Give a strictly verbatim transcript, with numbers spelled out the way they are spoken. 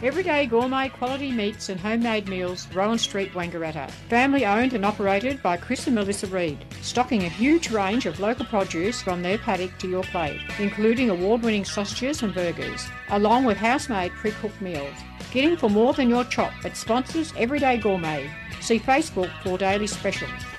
Everyday gourmet quality meats and homemade meals, Rowan Street, Wangaratta. Family owned and operated by Chris and Melissa Reid, stocking a huge range of local produce from their paddock to your plate, including award-winning sausages and burgers, along with house-made pre-cooked meals. Get in for more than your chop at sponsors Everyday Gourmet. See Facebook for daily specials.